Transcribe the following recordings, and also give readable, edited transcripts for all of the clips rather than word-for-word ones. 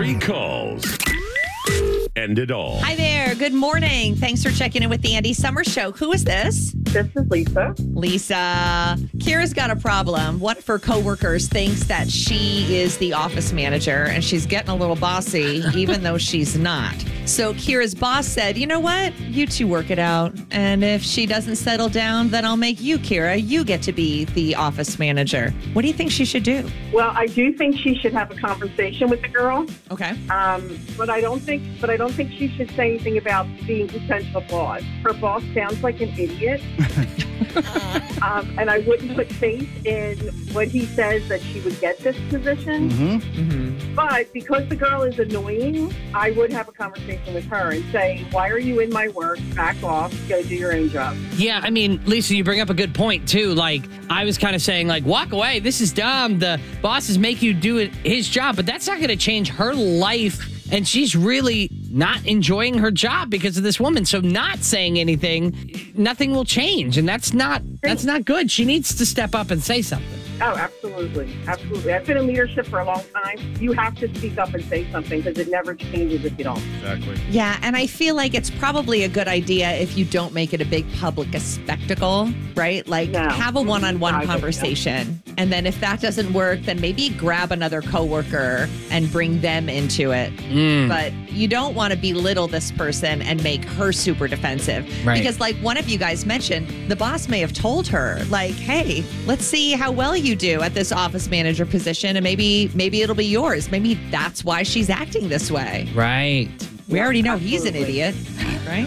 3 calls. End it all. Hi there. Good morning. Thanks for checking in with the Andy Summer Show. Who is this? This is Lisa. Lisa. Kira's got a problem. One of her coworkers thinks that she is the office manager and she's getting a little bossy, even though she's not. So Kira's boss said, you know what? You two work it out. And if she doesn't settle down, then I'll make you, Kira. You get to be the office manager. What do you think she should do? Well, I do think she should have a conversation with the girl. Okay. But I don't think she should say anything about being potential boss. Her boss sounds like an idiot. And I wouldn't put faith in what he says that she would get this position. Mm-hmm. But because the girl is annoying, I would have a conversation with her and say, why are you in my work? Back off. Go do your own job. Yeah, I mean, Lisa, you bring up a good point, too. Like, I was kind of saying, like, walk away. This is dumb. The bosses make you do his job, but that's not going to change her life. And she's really not enjoying her job because of this woman. So not saying anything, nothing will change. And that's not good. She needs to step up and say something. Oh, absolutely. Absolutely. I've been in leadership for a long time. You have to speak up and say something because it never changes if you don't. Exactly. Yeah, and I feel like it's probably a good idea if you don't make it a big public spectacle, right? Like have a one-on-one conversation. And then if that doesn't work, then maybe grab another coworker and bring them into it. But you don't want to belittle this person and make her super defensive. Right. Because like one of you guys mentioned, the boss may have told her, like, hey, let's see how well you do at this office manager position, and maybe it'll be yours. Maybe that's why she's acting this way. Right. We already know he's an idiot, right?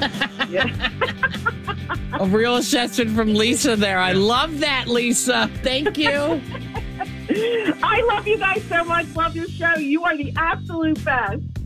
A real assessment from Lisa there. I love that, Lisa. Thank you. I love you guys so much. Love your show. You are the absolute best.